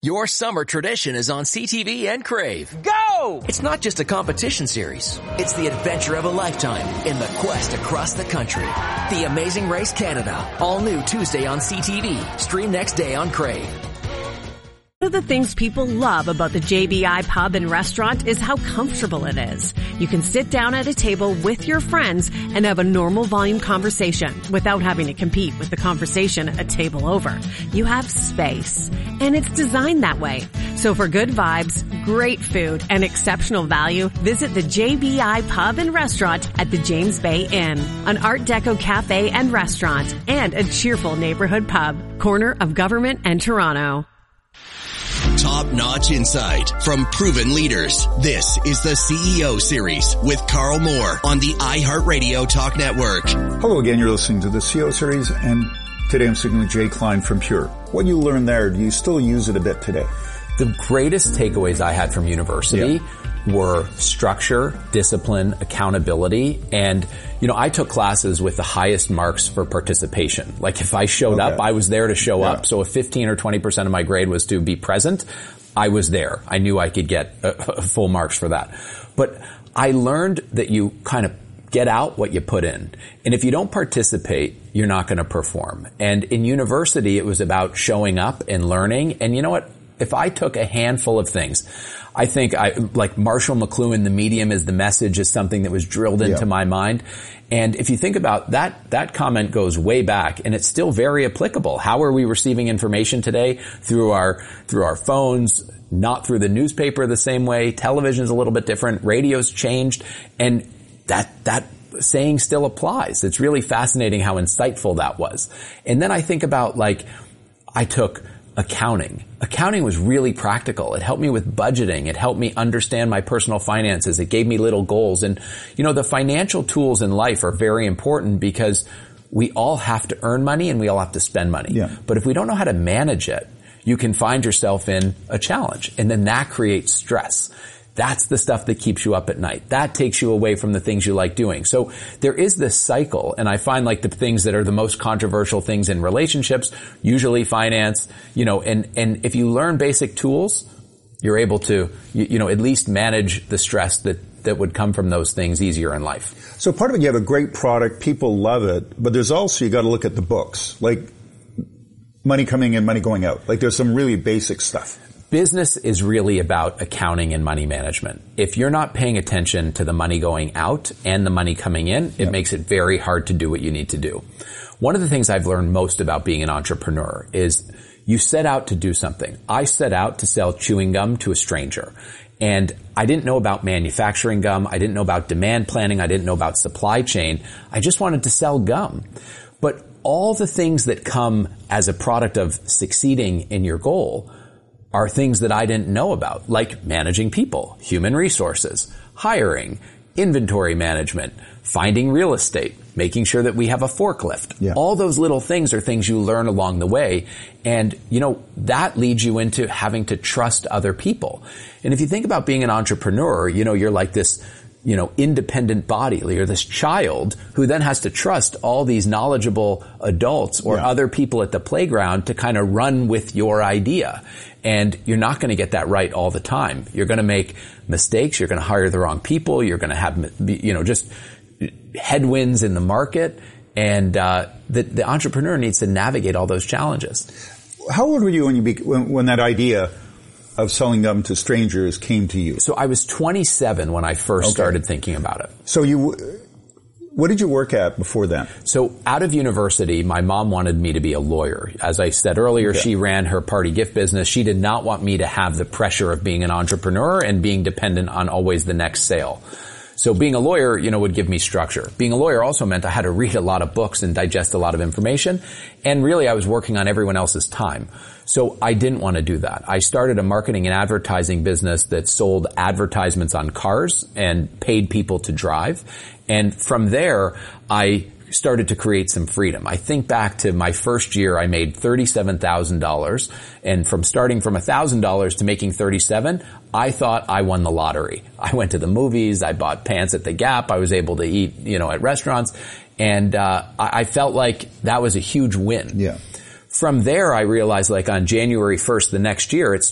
Your summer tradition is on CTV and Crave. Go! It's not just a competition series. It's the adventure of a lifetime in the quest across the country. The Amazing Race Canada. All new Tuesday on CTV. Stream next day on Crave. One of the things people love about the JBI Pub and Restaurant is how comfortable it is. You can sit down at a table with your friends and have a normal volume conversation without having to compete with the conversation a table over. You have space, and it's designed that way. So for good vibes, great food, and exceptional value, visit the JBI Pub and Restaurant at the James Bay Inn, an Art Deco cafe and restaurant, and a cheerful neighborhood pub, corner of Government and Toronto. Top-notch insight from proven leaders. This is the CEO Series with Carl Moore on the iHeartRadio Talk Network. Hello again, you're listening to the CEO Series, and today I'm speaking with Jay Klein from Pure. What you learned there, do you still use it a bit today? The greatest takeaways I had from university were structure, discipline, accountability, and, I took classes with the highest marks for participation. Like if I showed up, I was there to show up. So if 15 or 20% of my grade was to be present, I was there. I knew I could get full marks for that. But I learned that you kind of get out what you put in. And if you don't participate, you're not going to perform. And in university, it was about showing up and learning. And you know what? If I took a handful of things, I think like Marshall McLuhan, the medium is the message, is something that was drilled into my mind. And if you think about that comment goes way back, and it's still very applicable. How are we receiving information today? Through our phones, not through the newspaper the same way. Television's a little bit different. Radio's changed. And that saying still applies. It's really fascinating how insightful that was. And then I think about I took accounting. Accounting was really practical. It helped me with budgeting. It helped me understand my personal finances. It gave me little goals. And, the financial tools in life are very important because we all have to earn money and we all have to spend money. Yeah. But if we don't know how to manage it, you can find yourself in a challenge, and then that creates stress. That's the stuff that keeps you up at night. That takes you away from the things you like doing. So there is this cycle, and I find the things that are the most controversial things in relationships, usually finance, and if you learn basic tools, you're able to, at least manage the stress that would come from those things easier in life. So part of it, you have a great product, people love it, but there's also, you got to look at the books, like money coming in, money going out. There's some really basic stuff. Business is really about accounting and money management. If you're not paying attention to the money going out and the money coming in, it makes it very hard to do what you need to do. One of the things I've learned most about being an entrepreneur is you set out to do something. I set out to sell chewing gum to a stranger. And I didn't know about manufacturing gum. I didn't know about demand planning. I didn't know about supply chain. I just wanted to sell gum. But all the things that come as a product of succeeding in your goal are things that I didn't know about, like managing people, human resources, hiring, inventory management, finding real estate, making sure that we have a forklift. Yeah. All those little things are things you learn along the way. And, that leads you into having to trust other people. And if you think about being an entrepreneur, you're like this, independent body. You're this child who then has to trust all these knowledgeable adults or other people at the playground to kind of run with your idea. And you're not going to get that right all the time. You're going to make mistakes. You're going to hire the wrong people. You're going to have, just headwinds in the market. And the entrepreneur needs to navigate all those challenges. How old were you when that idea of selling gum to strangers came to you? So I was 27 when I first started thinking about it. So what did you work at before then? So out of university, my mom wanted me to be a lawyer. As I said earlier, she ran her party gift business. She did not want me to have the pressure of being an entrepreneur and being dependent on always the next sale. So being a lawyer, would give me structure. Being a lawyer also meant I had to read a lot of books and digest a lot of information. And really, I was working on everyone else's time. So I didn't want to do that. I started a marketing and advertising business that sold advertisements on cars and paid people to drive. And from there, I started to create some freedom. I think back to my first year, I made $37,000. And from starting from $1,000 to making $37,000, I thought I won the lottery. I went to the movies. I bought pants at the Gap. I was able to eat, at restaurants. And I felt like that was a huge win. Yeah. From there, I realized on January 1st the next year, it